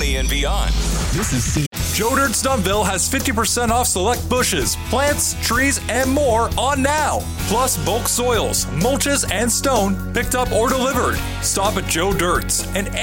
family and beyond. This is Joe Dirt's Dunville has 50% off select bushes, plants, trees, and more on now. Plus bulk soils, mulches, and stone picked up or delivered. Stop at Joe Dirt's and